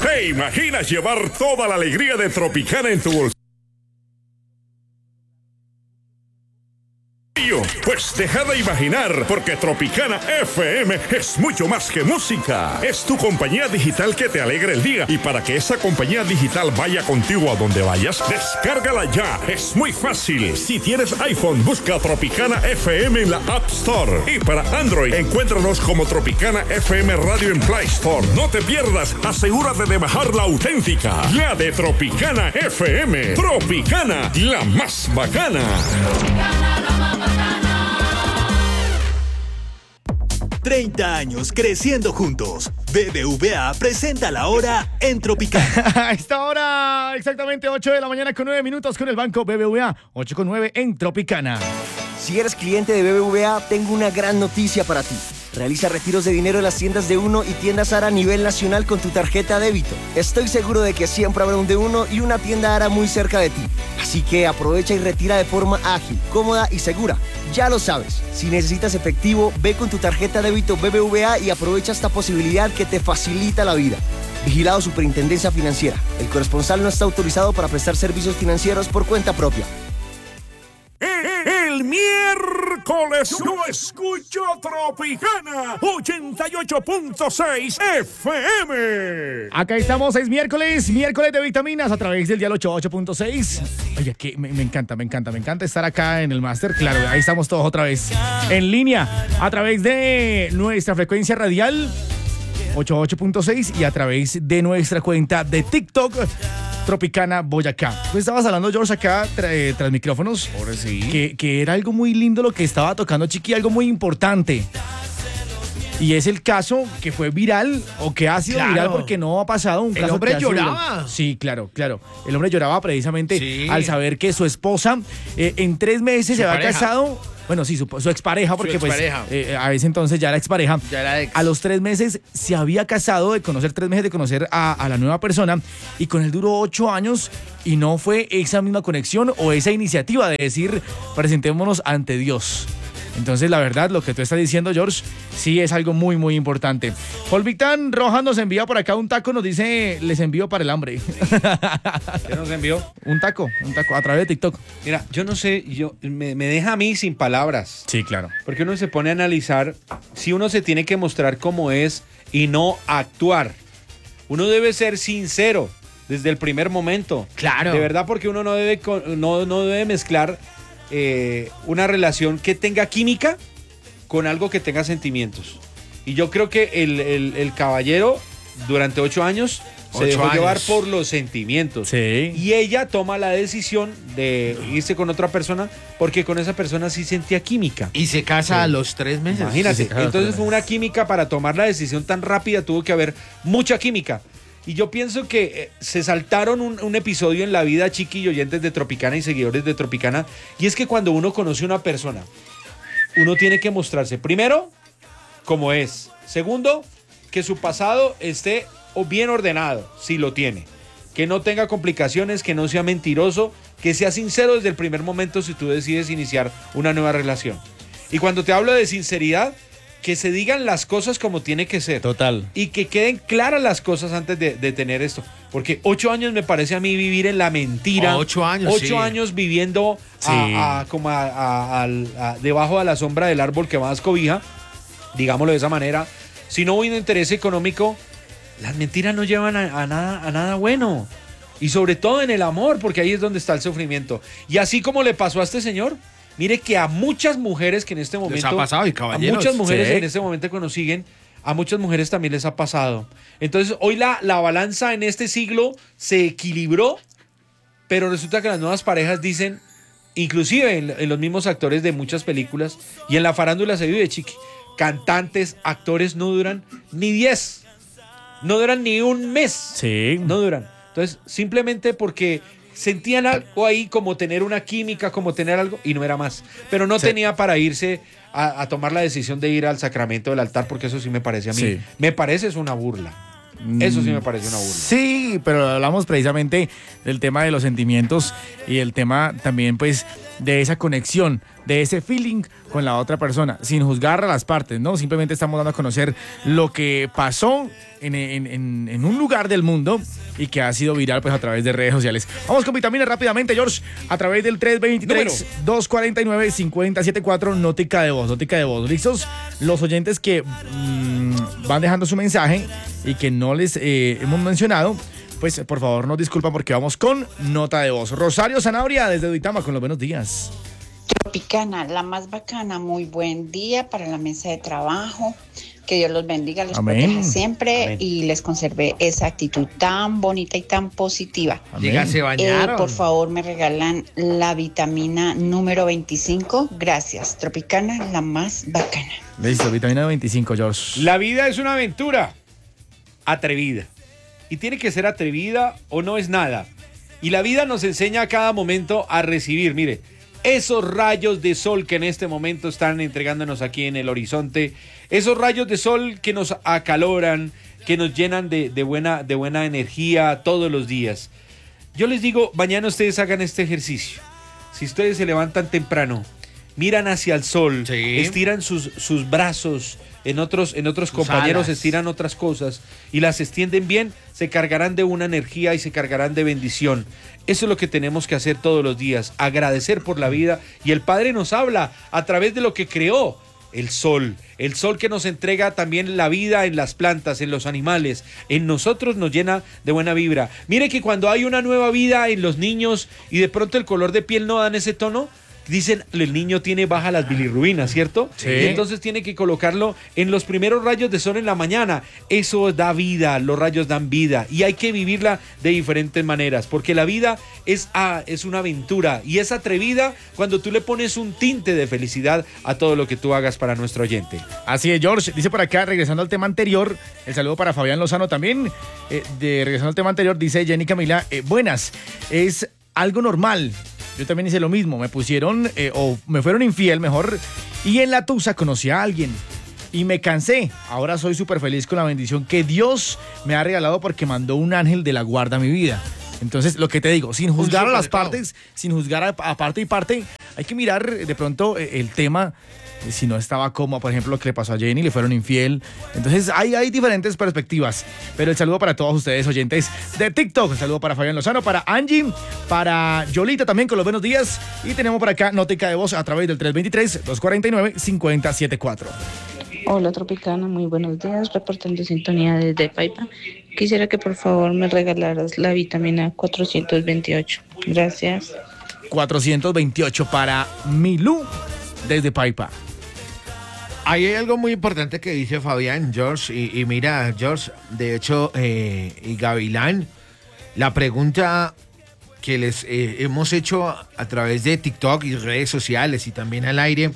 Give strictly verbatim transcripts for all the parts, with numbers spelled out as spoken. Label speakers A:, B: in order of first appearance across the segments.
A: ¿Te imaginas llevar toda la alegría de Tropicana en tu bolsillo? Pues deja de imaginar, porque Tropicana F M es mucho más que música. Es tu compañía digital que te alegra el día. Y para que esa compañía digital vaya contigo a donde vayas, descárgala ya. Es muy fácil. Si tienes iPhone, busca Tropicana F M en la App Store. Y para Android, encuéntranos como Tropicana F M Radio en Play Store. No te pierdas, asegúrate de bajar la auténtica, la de Tropicana F M. Tropicana, la más bacana.
B: Tropicana, la más bacana.
C: treinta años creciendo juntos. B B V A presenta la hora en Tropicana.
D: A esta hora, exactamente ocho de la mañana con nueve minutos con el banco B B V A. ocho con nueve en Tropicana.
E: Si eres cliente de B B V A, tengo una gran noticia para ti. Realiza retiros de dinero en las tiendas de Uno y tiendas Ara a nivel nacional con tu tarjeta débito. Estoy seguro de que siempre habrá un de Uno y una tienda Ara muy cerca de ti. Así que aprovecha y retira de forma ágil, cómoda y segura. Ya lo sabes, si necesitas efectivo, ve con tu tarjeta débito B B V A y aprovecha esta posibilidad que te facilita la vida. Vigilado Superintendencia Financiera. El corresponsal no está autorizado para prestar servicios financieros por cuenta propia.
A: El miércoles yo escucho Tropicana ochenta y ocho punto seis F M.
D: Acá estamos, es miércoles, miércoles de vitaminas a través del dial ochenta y ocho punto seis. Oye, que me, me encanta, me encanta, me encanta estar acá en el máster. Claro, ahí estamos todos otra vez en línea a través de nuestra frecuencia radial ochenta y ocho punto seis y a través de nuestra cuenta de TikTok Tropicana Boyacá. Pues estabas hablando, George, acá tra- tras micrófonos.
F: Ahora sí.
D: Que, que era algo muy lindo lo que estaba tocando Chiqui, algo muy importante. Y es el caso que fue viral o que ha sido
F: Claro.
D: viral porque no ha pasado un
F: El
D: caso.
F: hombre
D: que ha sido
F: lloraba.
D: viral. Sí, claro, claro. El hombre lloraba precisamente
F: Sí.
D: al saber que su esposa eh, en tres meses
F: Su
D: se había
F: pareja.
D: casado. Bueno, sí, su, su expareja, porque
F: expareja.
D: pues eh, a ese entonces ya era expareja.
F: Ya era ex.
D: A los tres meses se había casado, de conocer tres meses de conocer a, a la nueva persona, y con él duró ocho años y no fue esa misma conexión o esa iniciativa de decir presentémonos ante Dios. Entonces, la verdad, lo que tú estás diciendo, George, sí es algo muy, muy importante. Paul Victán Rojas nos envía por acá un taco, nos dice, les envío para el hambre.
F: ¿Qué nos envió?
D: Un taco, un taco, a través de TikTok.
F: Mira, yo no sé, yo me, me deja a mí sin palabras.
D: Sí, claro.
F: Porque uno se pone a analizar si uno se tiene que mostrar como es y no actuar. Uno debe ser sincero desde el primer momento.
D: Claro.
F: De verdad, porque uno no debe, con- no, no debe mezclar eh, una relación que tenga química con algo que tenga sentimientos. Y yo creo que el, el- el caballero durante ocho años se
D: Ocho
F: dejó
D: años.
F: llevar por los sentimientos.
D: Sí.
F: Y ella toma la decisión de irse con otra persona porque con esa persona sí sentía química.
G: Y se casa a los tres meses.
F: Imagínate,
D: Sí, sí, claro,
F: entonces
D: claro.
F: fue una química para tomar la decisión tan rápida, tuvo que haber mucha química. Y yo pienso que eh, se saltaron un, un episodio en la vida, Chiqui y oyentes de Tropicana y seguidores de Tropicana, y es que cuando uno conoce a una persona, uno tiene que mostrarse, primero, como es. Segundo, que su pasado esté o bien ordenado, si lo tiene. Que no tenga complicaciones, que no sea mentiroso, que sea sincero desde el primer momento si tú decides iniciar una nueva relación. Y cuando te hablo de sinceridad, que se digan las cosas como tiene que ser.
D: Total.
F: Y que queden claras las cosas antes de, de tener esto. Porque ocho años me parece a mí vivir en la mentira.
G: Ocho años,
F: Ocho
G: sí.
F: años viviendo
D: Sí.
F: a- a- como a- a- al- a- debajo de la sombra del árbol que más cobija, digámoslo de esa manera. Si no hubo un interés económico, las mentiras no llevan a, a nada, a nada bueno. Y sobre todo en el amor, porque ahí es donde está el sufrimiento. Y así como le pasó a este señor, mire que a muchas mujeres que en este momento...
G: ha pasado, y
F: a
G: caballeros.
F: muchas mujeres
D: Sí.
F: en este momento que nos siguen, a muchas mujeres también les ha pasado. Entonces, hoy la, la balanza en este siglo se equilibró, pero resulta que las nuevas parejas dicen, inclusive en, en los mismos actores de muchas películas, y en la farándula se vive, Chiqui, cantantes, actores no duran ni diez, no duran ni un mes.
D: Sí.
F: No duran. Entonces, simplemente porque sentían algo ahí, como tener una química, como tener algo, y no era más. Pero no
D: Sí.
F: tenía para irse a, a tomar la decisión de ir al sacramento del altar, porque eso sí me parece a mí.
D: Sí.
F: Me parece es una burla. Eso sí me parece una burla.
D: Sí, pero hablamos precisamente del tema de los sentimientos y el tema también, pues, de esa conexión de ese feeling con la otra persona, sin juzgar a las partes, ¿no? Simplemente estamos dando a conocer lo que pasó en, en, en, en un lugar del mundo y que ha sido viral pues a través de redes sociales. Vamos con Vitamina rápidamente, George, a través del tres dos tres, dos cuatro nueve, cinco cero siete cuatro, notica de voz, notica de voz. ¿Listos? Los oyentes que mmm, van dejando su mensaje y que no les eh, hemos mencionado, pues por favor nos disculpan porque vamos con nota de voz. Rosario Zanabria desde Duitama con los buenos días.
H: Tropicana, la más bacana, muy buen día para la mesa de trabajo. Que Dios los bendiga, los
D: Amén.
H: proteja siempre.
F: Amén.
H: Y les conserve esa actitud tan bonita y tan positiva.
G: Diga, se bañaron.
H: Eh, por favor, me regalan la vitamina número veinticinco. Gracias. Tropicana, la más bacana.
D: Listo, vitamina veinticinco, George.
F: La vida es una aventura atrevida. Y tiene que ser atrevida o no es nada. Y la vida nos enseña a cada momento a recibir, mire, esos rayos de sol que en este momento están entregándonos aquí en el horizonte, esos rayos de sol que nos acaloran, que nos llenan de, de, buena, de buena energía todos los días. Yo les digo, mañana ustedes hagan este ejercicio. Si ustedes se levantan temprano, miran hacia el sol,
G: Sí.
F: estiran sus, sus brazos, en otros, en otros
G: Sus
F: compañeros
G: alas.
F: estiran otras cosas y las extienden bien, se cargarán de una energía y se cargarán de bendición. Eso es lo que tenemos que hacer todos los días, agradecer por la vida. Y el Padre nos habla a través de lo que creó, el sol. El sol que nos entrega también la vida en las plantas, en los animales, en nosotros nos llena de buena vibra. Mire que cuando hay una nueva vida en los niños y de pronto el color de piel no dan ese tono, dicen, el niño tiene baja las bilirrubinas, ¿cierto?
D: Sí.
F: Y entonces tiene que colocarlo en los primeros rayos de sol en la mañana. Eso da vida, los rayos dan vida y hay que vivirla de diferentes maneras, porque la vida es, ah, es una aventura y es atrevida cuando tú le pones un tinte de felicidad a todo lo que tú hagas para nuestro oyente.
D: Así es, George. Dice por acá, regresando al tema anterior, el saludo para Fabián Lozano también. Eh, de, regresando al tema anterior, dice Jenny Camila, eh, buenas, es algo normal. Yo también hice lo mismo, me pusieron, eh, o me fueron infiel mejor, y en la tusa conocí a alguien. Y me cansé. Ahora soy súper feliz con la bendición que Dios me ha regalado porque mandó un ángel de la guarda a mi vida. Entonces, lo que te digo, sin juzgar a las partes, sin juzgar a, a parte y parte, hay que mirar de pronto eh, el tema, eh, si no estaba cómoda, por ejemplo, lo que le pasó a Jenny, le fueron infiel. Entonces, hay, hay diferentes perspectivas. Pero el saludo para todos ustedes, oyentes de TikTok. El saludo para Fabián Lozano, para Angie, para Yolita también con los buenos días. Y tenemos por acá notica de voz a través del tres dos tres, dos cuatro nueve, cinco cero siete cuatro.
I: Hola Tropicana, muy buenos días, reportando sintonía desde Paipa. Quisiera que por favor me regalaras la vitamina cuatrocientos veintiocho. Gracias.
D: cuatrocientos veintiocho para Milú desde Paipa.
G: Ahí hay algo muy importante que dice Fabián, George, y, y mira, George, de hecho, eh, y Gavilán, la pregunta que les eh, hemos hecho a través de TikTok y redes sociales y también al aire,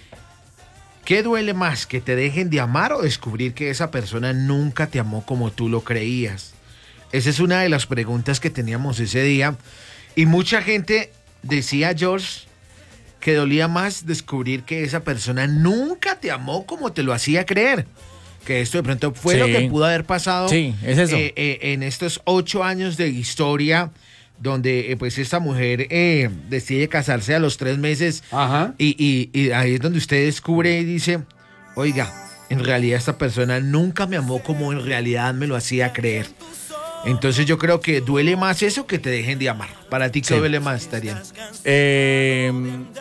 G: ¿qué duele más, que te dejen de amar o descubrir que esa persona nunca te amó como tú lo creías? Esa es una de las preguntas que teníamos ese día. Y mucha gente decía, George, que dolía más descubrir que esa persona nunca te amó como te lo hacía creer. Que esto de pronto fue
D: Sí.
G: lo que pudo haber pasado
D: Sí, es eso.
G: eh, eh, en estos ocho años de historia, donde eh, pues esta mujer eh, decide casarse a los tres meses.
F: Ajá.
G: Y, y, y ahí es donde usted descubre y dice, oiga, en realidad esta persona nunca me amó como en realidad me lo hacía creer. Entonces yo creo que duele más eso que te dejen de amar. Para ti, ¿qué
D: Sí.
G: duele más, Tarian?
D: Eh,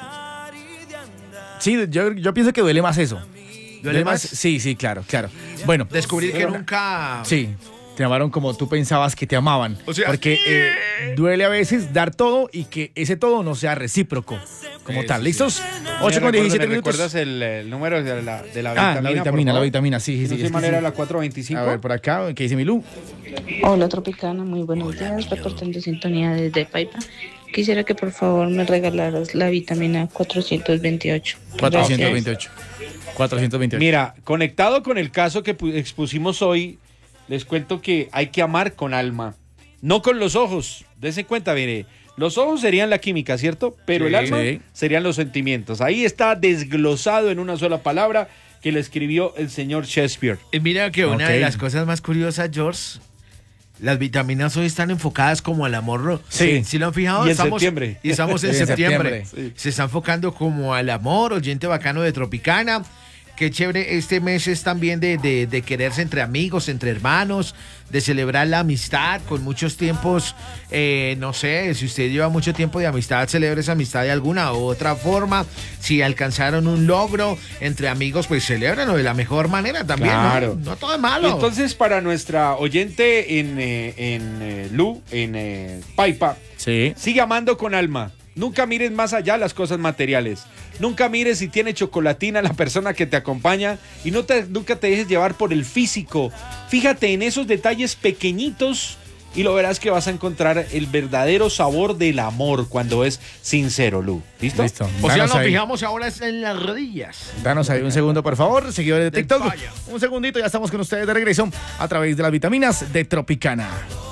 D: sí, yo, yo pienso que duele más eso.
G: ¿Duele más?
D: Sí, sí, claro, claro. Bueno,
G: Descubrir que nunca...
D: sí, te amaron como tú pensabas que te amaban.
G: O sea,
D: porque eh, duele a veces dar todo y que ese todo no sea recíproco como
G: Eso
D: tal.
G: sí.
D: ¿Listos?
F: ¿Me
D: ocho con
F: recuerdas-
D: diecisiete
F: me
D: minutos.
F: ¿Recuerdas el, el número de la, de la
D: Ah,
F: vitamina?
D: la
F: por
D: vitamina, la
F: favor?
D: vitamina, sí, sí, sí.
F: No
D: es
F: sé
D: que
F: manera
D: sí.
F: la cuatrocientos veinticinco.
D: A ver, por acá, ¿qué dice Milú?
I: Hola Tropicana, muy buenos días, reportando sintonía desde Paipa. Quisiera que por favor me regalaras la vitamina cuatrocientos veintiocho.
D: cuatrocientos veintiocho. cuatrocientos veintiocho.
F: Mira, conectado con el caso que pu- expusimos hoy, les cuento que hay que amar con alma, no con los ojos. Dense cuenta, mire, los ojos serían la química, ¿cierto? Pero
D: Sí.
F: el alma
D: Sí.
F: serían los sentimientos. Ahí está desglosado en una sola palabra que le escribió el señor Shakespeare.
G: Y mira que una
D: Ok.
G: de las cosas más curiosas, George, Las vitaminas hoy están enfocadas como al amor.
F: Sí.
G: ¿Sí lo han fijado?
F: Y en
G: estamos,
F: septiembre.
G: Y estamos en
D: Sí, en
G: septiembre.
D: septiembre.
G: Se está enfocando como al amor, oyente bacano de Tropicana. Qué chévere, este mes es también de, de, de quererse entre amigos, entre hermanos, de celebrar la amistad con muchos tiempos, eh, no sé, si usted lleva mucho tiempo de amistad, celebre esa amistad de alguna u otra forma. Si alcanzaron un logro entre amigos, pues celébrenlo de la mejor manera también.
F: Claro.
G: No, no todo es malo.
F: Entonces, para nuestra oyente en, eh, en eh, Lu, en eh, Paipa,
D: Sí.
F: sigue amando con alma. Nunca mires más allá las cosas materiales. Nunca mires si tiene chocolatina la persona que te acompaña y no te, nunca te dejes llevar por el físico. Fíjate en esos detalles pequeñitos y lo verás que vas a encontrar el verdadero sabor del amor cuando es sincero, Lu. ¿Listo?
D: Listo.
G: O sea,
D: Danos
G: nos
D: ahí.
G: fijamos ahora es en las rodillas.
D: Danos ahí un segundo, por favor, seguidores de
G: Del
D: TikTok.
G: falla.
D: Un segundito, ya estamos con ustedes de regreso a través de las vitaminas de Tropicana.